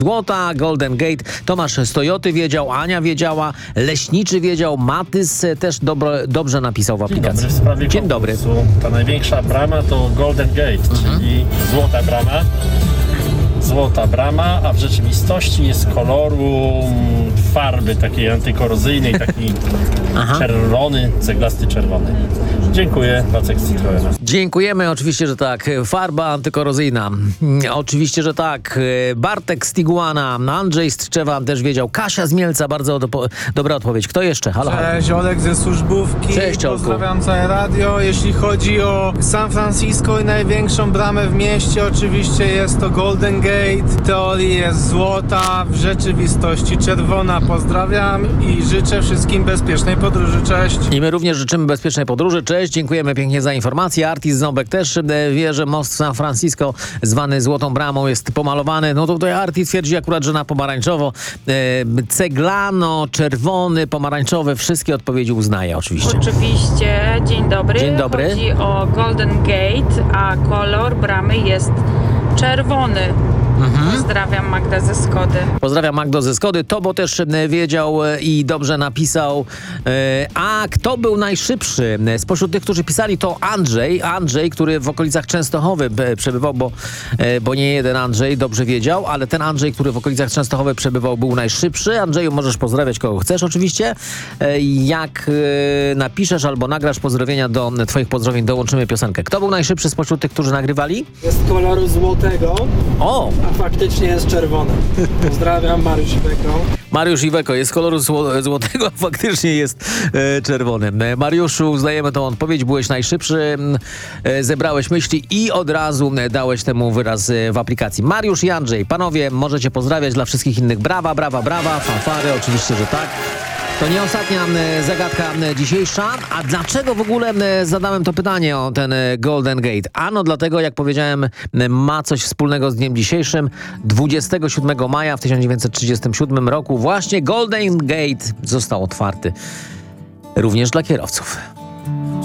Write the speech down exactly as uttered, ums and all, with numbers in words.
Złota, Golden Gate, Tomasz z Toyoty wiedział, Ania wiedziała, Leśniczy wiedział, Matys też dobro, dobrze napisał w aplikacji. Dzień dobry, w sprawie Dzień dobry. konkursu. Ta największa brama to Golden Gate, Mhm. czyli złota brama. Złota brama, a w rzeczywistości jest koloru farby takiej antykorozyjnej, taki Aha. czerwony, ceglasty czerwony. Dziękuję, Wacek z Citroena. Dziękujemy, oczywiście, że tak. Farba antykorozyjna. Mm, Oczywiście, że tak. Bartek z Tiguana, Andrzej z Tczewa też wiedział. Kasia z Mielca, bardzo do, dobra odpowiedź. Kto jeszcze? Halo, halo. Cześć, Olek ze służbówki. Cześć, Olku. Pozdrawiam całe radio. Jeśli chodzi o San Francisco i największą bramę w mieście, oczywiście jest to Golden Gate. W teorii jest złota, w rzeczywistości czerwona. Pozdrawiam i życzę wszystkim bezpiecznej podróży. Cześć. I my również życzymy bezpiecznej podróży. Cześć, dziękujemy pięknie za informację. Artis Ząbek też e, wie, że most w San Francisco, zwany Złotą Bramą, jest pomalowany. No to tutaj Artis twierdzi akurat, że na pomarańczowo. E, ceglano, czerwony, pomarańczowy, wszystkie odpowiedzi uznaje oczywiście. Oczywiście, dzień dobry. Dzień dobry. Chodzi o Golden Gate, a kolor bramy jest czerwony. Mhm. Pozdrawiam, Magda ze Skody. Pozdrawiam Magdo ze Skody. Tobo też e, wiedział e, i dobrze napisał. E, A kto był najszybszy? E, Spośród tych, którzy pisali, to Andrzej. Andrzej, który w okolicach Częstochowy e, przebywał, bo, e, bo nie jeden Andrzej dobrze wiedział, ale ten Andrzej, który w okolicach Częstochowy przebywał, był najszybszy. Andrzeju, możesz pozdrawiać kogo chcesz oczywiście. E, Jak e, napiszesz albo nagrasz pozdrowienia do twoich pozdrowień, dołączymy piosenkę. Kto był najszybszy spośród tych, którzy nagrywali? Jest koloru złotego, O! a faktycznie jest czerwony. Pozdrawiam, Mariusz Beko. Mariusz Iweko jest koloru zło- złotego, a faktycznie jest e, czerwony. E, Mariuszu, uznajemy tą odpowiedź, byłeś najszybszy, e, zebrałeś myśli i od razu e, dałeś temu wyraz e, w aplikacji. Mariusz i Andrzej, panowie, możecie pozdrawiać dla wszystkich innych. Brawa, brawa, brawa, fanfary, oczywiście, że tak. To nie ostatnia e, zagadka e, dzisiejsza. A dlaczego w ogóle e, zadałem to pytanie o ten e, Golden Gate? Ano dlatego, jak powiedziałem, e, ma coś wspólnego z dniem dzisiejszym. dwudziestego siódmego maja w tysiąc dziewięćset trzydziestym siódmym roku właśnie Golden Gate został otwarty również dla kierowców.